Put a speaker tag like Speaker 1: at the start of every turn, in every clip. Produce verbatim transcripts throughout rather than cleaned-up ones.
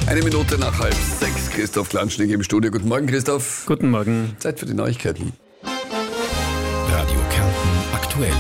Speaker 1: Eine Minute nach halb sechs. Christoph Klanschnig im Studio. Guten Morgen, Christoph.
Speaker 2: Guten Morgen.
Speaker 1: Zeit für die Neuigkeiten.
Speaker 3: Radio Kärnten aktuell.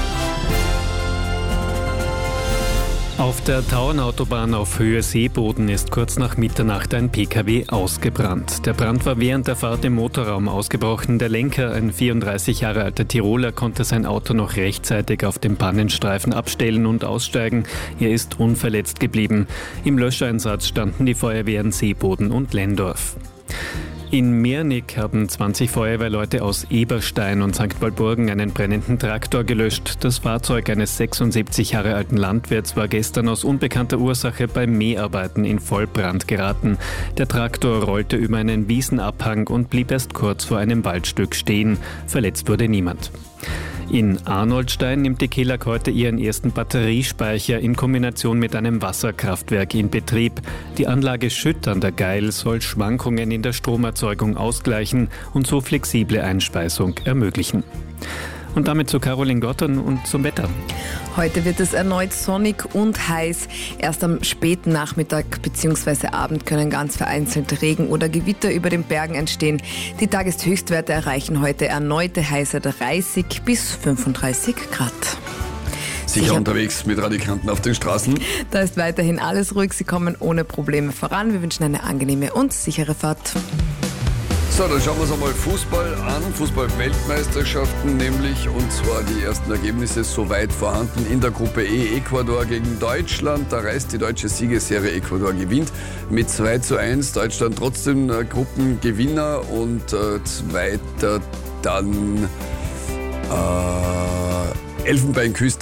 Speaker 2: Auf der Tauernautobahn auf Höhe Seeboden ist kurz nach Mitternacht ein P K W ausgebrannt. Der Brand war während der Fahrt im Motorraum ausgebrochen. Der Lenker, ein vierunddreißig Jahre alter Tiroler, konnte sein Auto noch rechtzeitig auf dem Pannenstreifen abstellen und aussteigen. Er ist unverletzt geblieben. Im Löscheinsatz standen die Feuerwehren Seeboden und Lendorf. In Mirnig haben zwanzig Feuerwehrleute aus Eberstein und Sankt Walburgen einen brennenden Traktor gelöscht. Das Fahrzeug eines sechsundsiebzig Jahre alten Landwirts war gestern aus unbekannter Ursache bei Mäharbeiten in Vollbrand geraten. Der Traktor rollte über einen Wiesenabhang und blieb erst kurz vor einem Waldstück stehen. Verletzt wurde niemand. In Arnoldstein nimmt die Kelag heute ihren ersten Batteriespeicher in Kombination mit einem Wasserkraftwerk in Betrieb. Die Anlage Schütt an der Geil soll Schwankungen in der Stromerzeugung ausgleichen und so flexible Einspeisung ermöglichen. Und damit zu Caroline Gottern und zum Wetter.
Speaker 4: Heute wird es erneut sonnig und heiß. Erst am späten Nachmittag bzw. Abend können ganz vereinzelt Regen oder Gewitter über den Bergen entstehen. Die Tageshöchstwerte erreichen heute erneute heiße dreißig bis fünfunddreißig Grad.
Speaker 1: Sicher, Sicher unterwegs mit Radio Kärnten auf den Straßen.
Speaker 4: Da ist weiterhin alles ruhig. Sie kommen ohne Probleme voran. Wir wünschen eine angenehme und sichere Fahrt.
Speaker 1: So, dann schauen wir uns einmal Fußball an. Fußball-Weltmeisterschaften nämlich, und zwar die ersten Ergebnisse soweit vorhanden in der Gruppe E. Ecuador gegen Deutschland. Da reißt die deutsche Siegesserie. Ecuador gewinnt mit zwei zu eins. Deutschland trotzdem äh, Gruppengewinner und äh, zweiter dann äh, Elfenbeinküste.